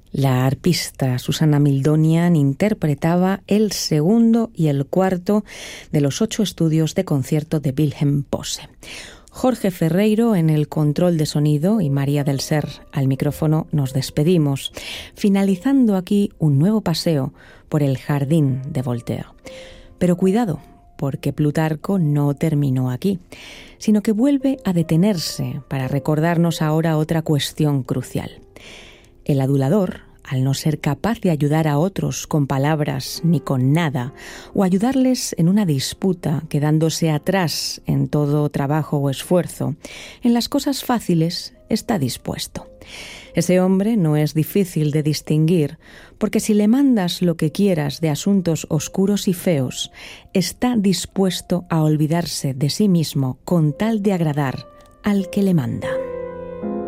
La arpista Susana Mildonian interpretaba el segundo y el cuarto de los 8 estudios de concierto de Wilhelm Posse. Jorge Ferreiro en el control de sonido y María del Ser al micrófono nos despedimos, finalizando aquí un nuevo paseo por el jardín de Voltaire. Pero cuidado, porque Plutarco no terminó aquí, sino que vuelve a detenerse para recordarnos ahora otra cuestión crucial. El adulador, al no ser capaz de ayudar a otros con palabras ni con nada, o ayudarles en una disputa quedándose atrás en todo trabajo o esfuerzo, en las cosas fáciles está dispuesto. Ese hombre no es difícil de distinguir, porque si le mandas lo que quieras de asuntos oscuros y feos, está dispuesto a olvidarse de sí mismo con tal de agradar al que le manda.